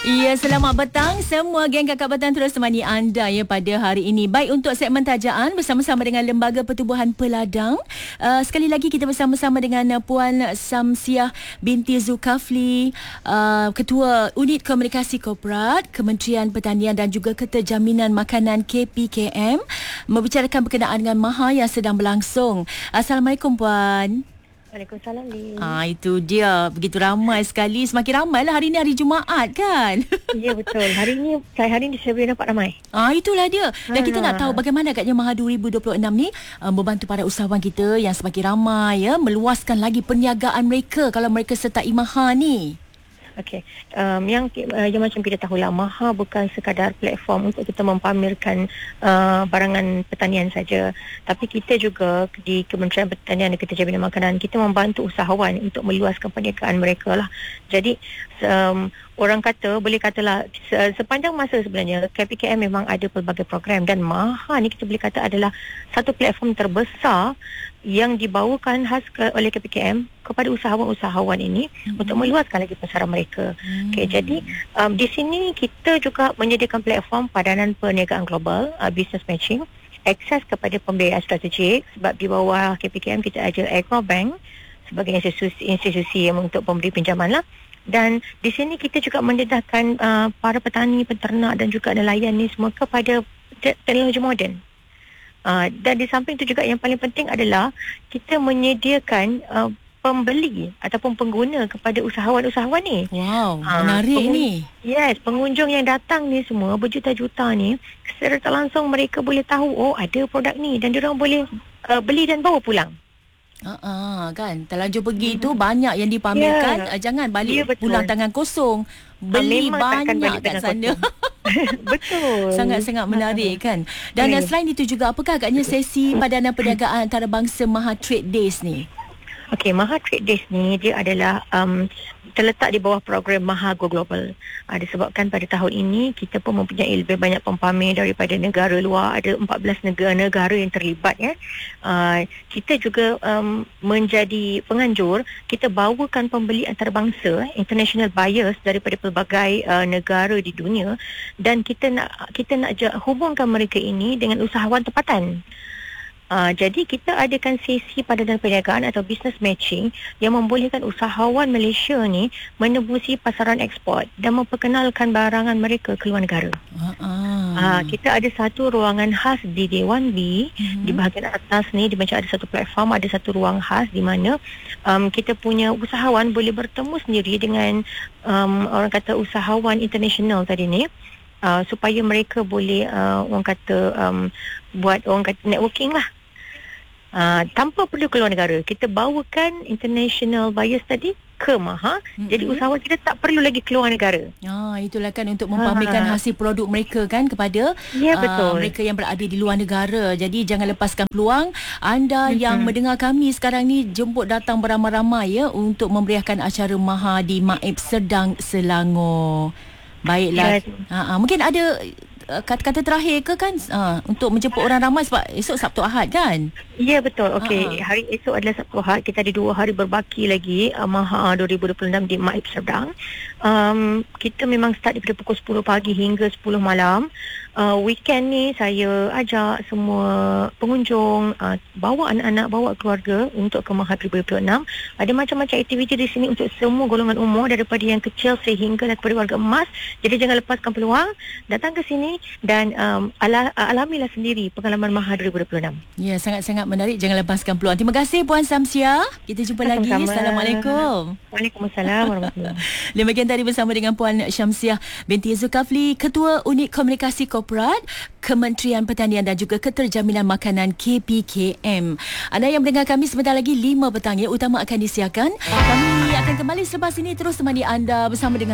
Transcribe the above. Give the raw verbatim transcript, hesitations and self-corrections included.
Ya, selamat petang semua geng Kakak Petang terus temani anda ya pada hari ini. Baik, untuk segmen tajaan bersama-sama dengan Lembaga Pertubuhan Peladang. Uh, sekali lagi kita bersama-sama dengan uh, Puan Syamsiah binti Zulkafli, uh, Ketua Unit Komunikasi Korporat Kementerian Pertanian dan juga Keterjaminan Makanan K P K M, membicarakan berkenaan dengan MAHA yang sedang berlangsung. Assalamualaikum Puan. Waalaikumsalam, Lee. Ah, itu dia. Begitu ramai sekali. Semakin ramai lah. Hari ni hari Jumaat kan? Ya, betul. Hari ni, saya hari ni saya boleh nampak ramai. Ah, itulah dia. Dan ha. kita nak tahu bagaimana agaknya MAHA dua ribu dua puluh enam ni uh, membantu para usahawan kita yang semakin ramai ya, meluaskan lagi perniagaan mereka kalau mereka sertai MAHA ni. Okey, um, yang uh, yang macam kita tahulah, MAHA bukan sekadar platform untuk kita mempamerkan uh, barangan pertanian saja, tapi kita juga di Kementerian Pertanian dan Keterjaminan Makanan kita membantu usahawan untuk meluaskan perniagaan mereka lah. Jadi um, orang kata, boleh katalah sepanjang masa sebenarnya K P K M memang ada pelbagai program, dan MAHA ni kita boleh kata adalah satu platform terbesar yang dibawakan khas ke, oleh K P K M kepada usahawan-usahawan ini hmm. untuk meluaskan lagi pasaran mereka. Hmm. Okay, jadi um, di sini kita juga menyediakan platform padanan perniagaan global, uh, business matching, akses kepada pembiayaan strategik, sebab di bawah K P K M kita ada Agrobank sebagai institusi, institusi yang untuk pemberi pinjaman lah. Dan di sini kita juga mendedahkan uh, para petani, peternak dan juga nelayan ni semua kepada te- teknologi moden. Uh, dan di samping itu juga yang paling penting adalah kita menyediakan uh, pembeli ataupun pengguna kepada usahawan-usahawan ni. Wow, menarik uh, ni. Yes, pengunjung yang datang ni semua berjuta-juta ni, secara tak langsung mereka boleh tahu, oh ada produk ni, dan diorang boleh uh, beli dan bawa pulang. Uh-uh, kan terlanjur pergi hmm. tu banyak yang dipamerkan, yeah. uh, jangan balik yeah, pulang tangan kosong, beli uh, banyak kat sana. Betul. Sangat-sangat menarik kan. Dan yeah. selain itu juga, apakah agaknya sesi padanan perniagaan antarabangsa MAHA Trade Days ni? Okey, MAHA Trade Days ni dia adalah um, terletak di bawah program MAHA Go Global. Uh, disebabkan pada tahun ini kita pun mempunyai lebih banyak pempamer daripada negara luar, ada empat belas negara-negara yang terlibat ya. Uh, kita juga um, menjadi penganjur, kita bawakan pembeli antarabangsa, international buyers daripada pelbagai uh, negara di dunia, dan kita nak kita nak hubungkan mereka ini dengan usahawan tempatan. Uh, jadi kita adakan sesi padanan perniagaan atau business matching yang membolehkan usahawan Malaysia ni menembusi pasaran ekspor dan memperkenalkan barangan mereka ke luar negara. Uh-uh. Uh, kita ada satu ruangan khas di Dewan B, uh-huh. di bahagian atas ni, di macam ada satu platform, ada satu ruang khas di mana um, kita punya usahawan boleh bertemu sendiri dengan um, orang kata usahawan international tadi ni. Uh, supaya mereka boleh uh, orang kata um, buat orang kata networking lah. Uh, tanpa perlu keluar negara, kita bawakan international buyers tadi ke MAHA. Mm-hmm. Jadi usahawan kita tak perlu lagi keluar negara. Ah, itulah kan, untuk mempamerkan ha. hasil produk mereka kan kepada ya, betul. Uh, mereka yang berada di luar negara. Jadi jangan lepaskan peluang. Anda mm-hmm. yang mendengar kami sekarang ni, jemput datang beramai-ramai ya untuk memeriahkan acara MAHA di Maib Serdang, Selangor. Baiklah. Ya. Ha, ha, mungkin ada uh, kata-kata terakhir ke kan uh, untuk menjemput orang ramai, sebab esok Sabtu Ahad kan? Ya, betul. Okey, ha. hari esok adalah Sabtu Ahad. Kita ada dua hari berbaki lagi uh, MAHA dua ribu dua puluh enam di Maib Serdang. Um, kita memang start daripada pukul sepuluh pagi hingga sepuluh malam. Uh, weekend ni saya ajak semua pengunjung uh, bawa anak-anak, bawa keluarga untuk ke MAHA dua ribu dua puluh enam. Ada macam-macam aktiviti di sini untuk semua golongan umur, daripada yang kecil sehingga daripada warga emas. Jadi jangan lepaskan peluang, datang ke sini dan um, ala, alamilah sendiri pengalaman MAHA dua ribu dua puluh enam. Ya, sangat-sangat menarik. Jangan lepaskan peluang. Terima kasih Puan Syamsiah. Kita jumpa lagi. Sama-sama. Assalamualaikum. Waalaikumsalam warahmatullahi wabarakatuh. Demikian tadi bersama dengan Puan Syamsiah binti Zulkafli, Ketua Unit Komunikasi Korporat Kementerian Pertanian dan juga Keterjaminan Makanan K P K M. Anda yang mendengar kami sebentar lagi lima petang ya, utama akan disiarkan. Kami akan kembali selepas ini, terus temani anda bersama dengan